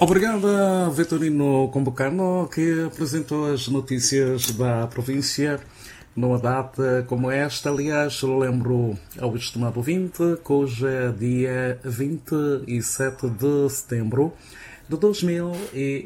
Obrigado, Vitorino Combucano, que apresentou as notícias da província numa data como esta. Aliás, lembro ao estimado ouvinte que hoje é dia 27 de setembro de 2023.